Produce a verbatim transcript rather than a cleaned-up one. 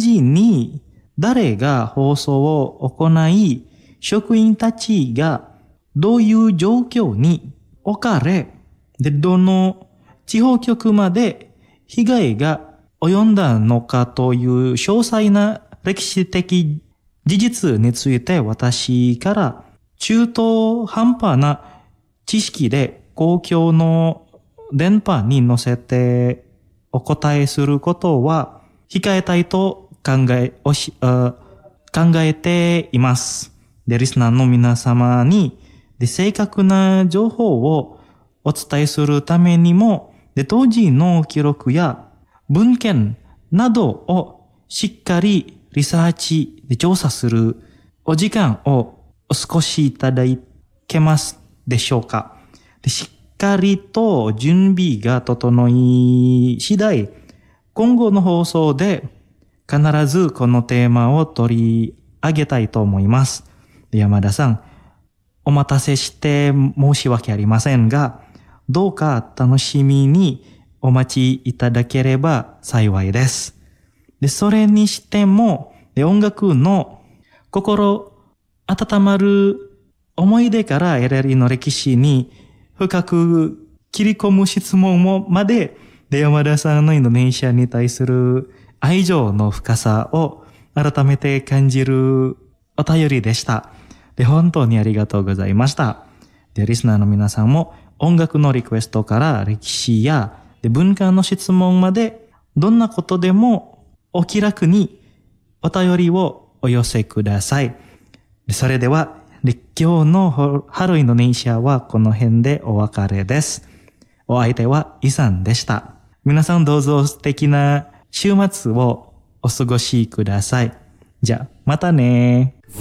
時に誰が放送を行い、職員たちがどういう状況に置かれ、で、どの地方局まで被害が及んだのかという詳細な歴史的事実について私から中途半端な知識で公共の電波に乗せてお答えすることは控えたいと考え、おし、考えています。で、リスナーの皆様にで正確な情報をお伝えするためにも、で当時の記録や文献などをしっかりリサーチで調査するお時間を少しいただけますでしょうか。でしっかりと準備が整い次第、今後の放送で必ずこのテーマを取り上げたいと思います。で山田さん、お待たせして申し訳ありませんが、どうか楽しみにお待ちいただければ幸いです。で、それにしても、で音楽の心温まる思い出から エルエルイー の歴史に深く切り込む質問もまで、で山田さんのインドネシアに対する愛情の深さを改めて感じるお便りでした。で、本当にありがとうございました。で、リスナーの皆さんも音楽のリクエストから歴史やで文化の質問まで、どんなことでもお気楽にお便りをお寄せください。それでは、今日のハローインドネシアはこの辺でお別れです。お相手はイさんでした。皆さんどうぞ素敵な週末をお過ごしください。じゃあ、またね。